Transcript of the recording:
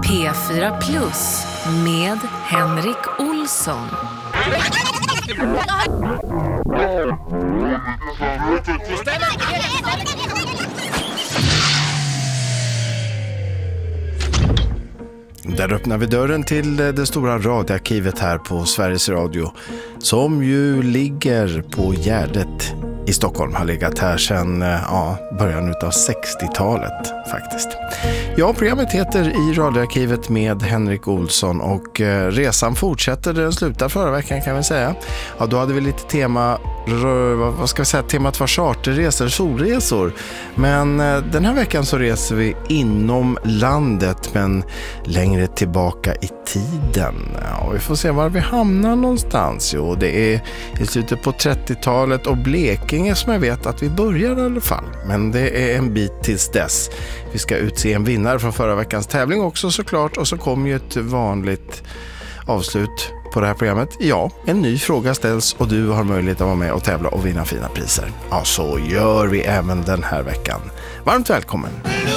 P4 Plus med Henrik Olsson. Där öppnar vi dörren till det stora radioarkivet här på Sveriges Radio, som ju ligger på Gärdet i Stockholm. Har legat här sedan början av 60-talet faktiskt. Ja, programmet heter I radioarkivet med Henrik Olsson och resan fortsätter. Den slutar förra veckan kan vi säga. Ja, då hade vi lite tema, vad ska vi säga, temat var charterresor, solresor. Men den här veckan så reser vi inom landet men längre tillbaka i tiden. Ja, vi får se var vi hamnar någonstans. Jo, det är i slutet på 30-talet och Blekinge som jag vet att vi börjar i alla fall. Men det är en bit tills dess. Vi ska utse en vinnare från förra veckans tävling också såklart. Och så kommer ju ett vanligt avslut på det här programmet. Ja, en ny fråga ställs och du har möjlighet att vara med och tävla och vinna fina priser. Ja, så gör vi även den här veckan. Varmt välkommen!